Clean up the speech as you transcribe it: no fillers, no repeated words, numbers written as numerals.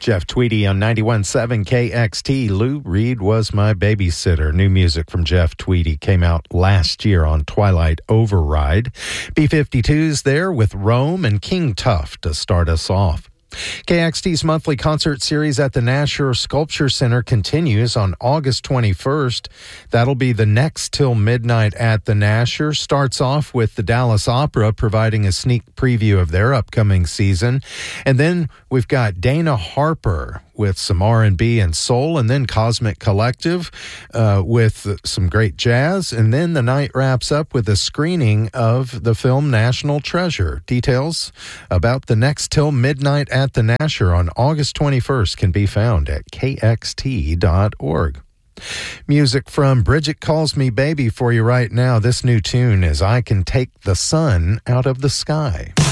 Jeff Tweedy on 91.7 KXT. Lou Reed was my babysitter. New music from Jeff Tweedy came out last year on Twilight Override. B-52's there with Rome and King Tuff to start us off. KXT's monthly concert series at the Nasher Sculpture Center continues on August 21st. That'll be the next till midnight at the Nasher. Starts off with the Dallas Opera providing a sneak preview of their upcoming season. And then we've got Dana Harper with some R&B and soul, and then Cosmic Collective with some great jazz. And then the night wraps up with a screening of the film National Treasure. Details about the next till midnight at the Nasher on August 21st can be found at kxt.org. Music from Bridget Calls Me Baby for you right now. This new tune is I Can Take the Sun Out of the Sky.